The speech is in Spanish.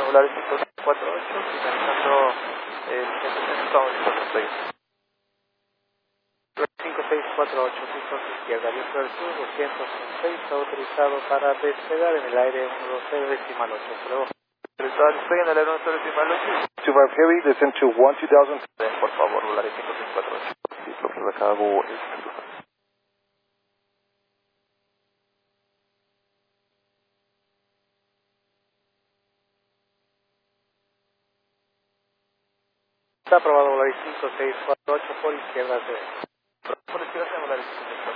Volaris 5648, finalizando el 700 5648, piso izquierda, viento del sur, 206, está autorizado para despegar en el aire 120.8. Luego, autorizado despegue en el aire 120.8. 25 Heavy, descend to 12000. Por favor, Volaris 5648. Sí, lo que acabo es... Está aprobado Volaris 5648 por izquierda. Por izquierda, Volaris 5648.